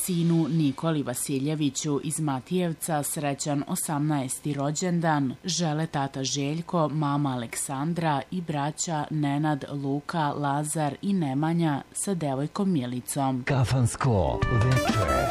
Sinu Nikoli Vasiljeviću iz Matijevca srećan 18. rođendan žele tata Željko, mama Aleksandra i braća Nenad, Luka, Lazar i Nemanja sa devojkom Milicom. Kafansko veče.